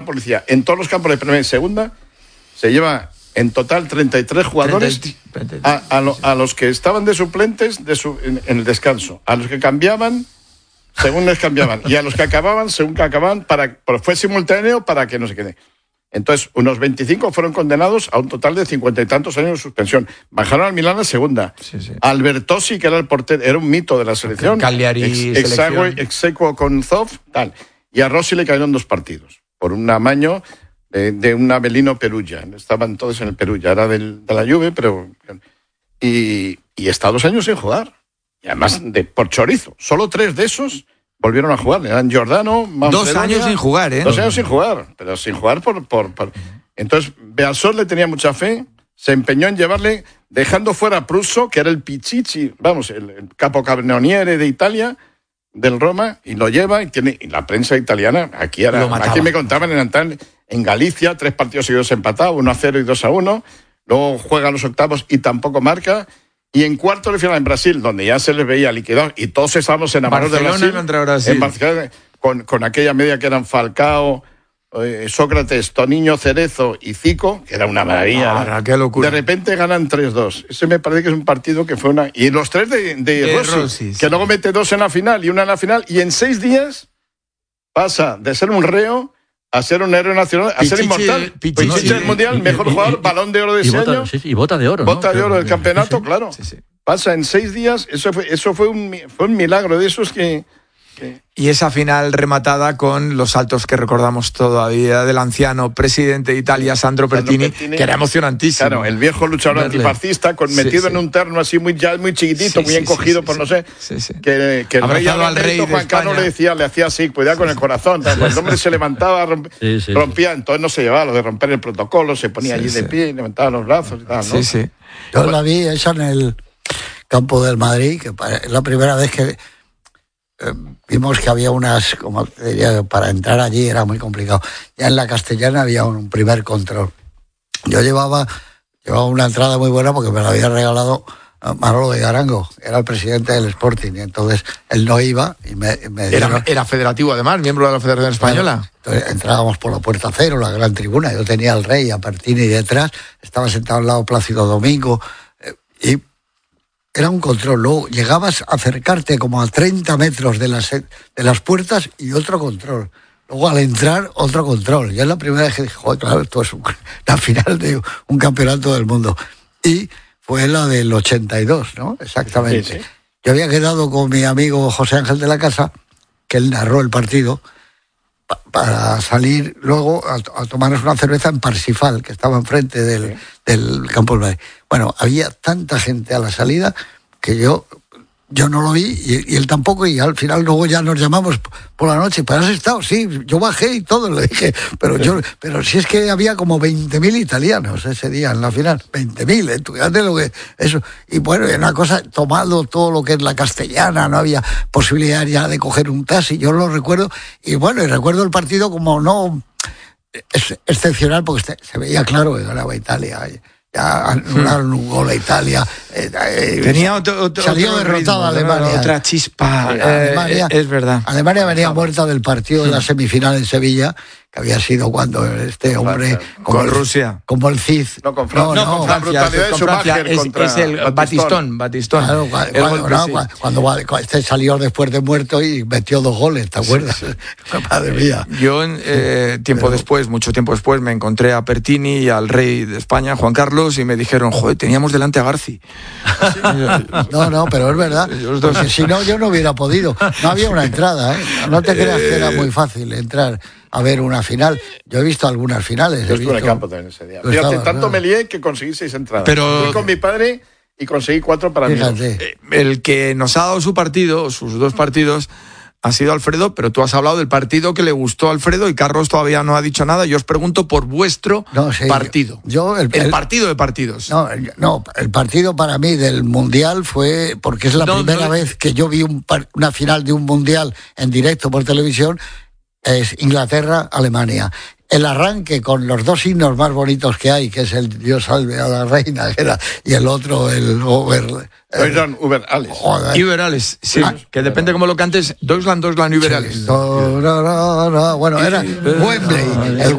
policía. En todos los campos de primera y segunda se lleva en total 33 jugadores a los que estaban de suplentes en el descanso, a los que cambiaban según les cambiaban y a los que acababan según que acababan, fue simultáneo para que no se quede. Entonces, unos 25 fueron condenados a un total de 50 y tantos años de suspensión. Bajaron al Milán a segunda. Sí. Albertosi, que era el portero, era un mito de la selección. Cagliari, exequo con Zoff, tal. Y a Rossi le cayeron 2 partidos por un amaño de un Avelino Perugia. Estaban todos en el Perugia, era de la Juve, pero... Y está 2 años sin jugar. Y además por chorizo. Solo 3 de esos volvieron a jugar. Eran Giordano, Manfredonia. 2 años sin jugar, ¿eh? 2 años sin jugar, pero sin jugar por... Entonces, Bearsol le tenía mucha fe, se empeñó en llevarle, dejando fuera a Prusso, que era el Pichichi, el capocannoniere de Italia, del Roma, y lo lleva, y la prensa italiana, aquí me contaban en Galicia, 3 partidos seguidos empatados, 1-0 y 2-1, luego juega los octavos y tampoco marca, y en cuartos de final en Brasil, donde ya se les veía liquidado, y todos estábamos enamorados de Brasil. En Barcelona, con aquella media que eran Falcao, Sócrates, Toniño, Cerezo y Zico, que era una maravilla. Qué locura. De repente ganan 3-2. Ese me parece que es un partido que fue una... Y los 3 de Rossi, que luego mete 2 en la final y 1 en la final, y en 6 días pasa de ser un reo a ser un héroe nacional, a ser inmortal. Pichichi del Mundial, mejor jugador, Balón de Oro de ese año. Y bota de oro. Bota de oro del campeonato, claro. Sí. Pasa en 6 días, eso fue un milagro de esos que... Y esa final rematada con los saltos que recordamos todavía del anciano presidente de Italia, Sandro Pertini, que era emocionantísimo. Claro, el viejo luchador antifascista, metido en un terno así muy chiquitito, muy encogido, por no sé. Que el rey Juan Carlos le hacía así, cuidado con el corazón. Cuando el hombre se levantaba, rompía, entonces no se llevaba lo de romper el protocolo, se ponía allí de pie, levantaba los brazos y tal, ¿no? Yo la vi esa en el campo del Madrid, que es la primera vez que vimos que había unas, como te diría, para entrar allí era muy complicado. Ya en la Castellana había un primer control. Yo llevaba una entrada muy buena porque me la había regalado Manolo de Garango, era el presidente del Sporting, y entonces él no iba y me dieron... Era federativo además, miembro de la Federación Española. Bueno, entonces entrábamos por la puerta cero, la gran tribuna, yo tenía al rey, a Pertini detrás, estaba sentado al lado Plácido Domingo, y era un control. Luego llegabas a acercarte como a 30 metros de las puertas y otro control. Luego al entrar, otro control. Ya es la primera vez que dije, joder, claro, esto es la final de un campeonato del mundo. Y fue la del 82, ¿no? Exactamente. Sí. Yo había quedado con mi amigo José Ángel de la Casa, que él narró el partido, para salir luego a tomarnos una cerveza en Parsifal, que estaba enfrente del campo del Madrid. Bueno, había tanta gente a la salida que yo no lo vi y él tampoco, y al final luego ya nos llamamos por la noche. ¿Pero has estado? Sí, yo bajé y todo, le dije, pero si es que había como 20.000 italianos ese día en la final, 20.000, fíjate lo que eso. Y bueno, era una cosa, tomado todo lo que es la Castellana, no había posibilidad ya de coger un taxi, yo lo recuerdo, y bueno, y recuerdo el partido como no excepcional, porque se veía claro que ganaba Italia. Ya anularon un gol a Italia. Tenía salió derrotada Alemania. Otra chispa. Alemania, es verdad. Alemania venía muerta del partido de la semifinal en Sevilla, que había sido cuando este hombre con Rusia, como el Cid, no con Francia, no, con brutalidad de Schumacher es el Batistón. Claro, cuando este salió después de muerto y metió 2 goles, ¿te acuerdas? Sí. Madre mía. Yo mucho tiempo después me encontré a Pertini y al rey de España, Juan Carlos, y me dijeron, joder, teníamos delante a Garci. No, pero es verdad, porque si no yo no hubiera podido, no había una entrada, no te creas que era muy fácil entrar a ver una final. Yo he visto algunas finales. Yo estuve en el campo también ese día. Fíjate, tanto me lié que conseguí 6 entradas. Pero fui con mi padre y conseguí 4 para mí. El que nos ha dado sus 2 partidos, ha sido Alfredo, pero tú has hablado del partido que le gustó a Alfredo y Carlos todavía no ha dicho nada. Yo os pregunto por vuestro partido. El partido de partidos. No, el partido para mí del Mundial fue, porque es la primera vez que yo vi una final de un Mundial en directo por televisión, es Inglaterra-Alemania. El arranque con los 2 himnos más bonitos que hay, que es el Dios salve a la reina, y el otro, el Über Alles. Über Alles, sí, que depende cómo lo cantes, Deutschland, Über Alles. Bueno, era Wembley.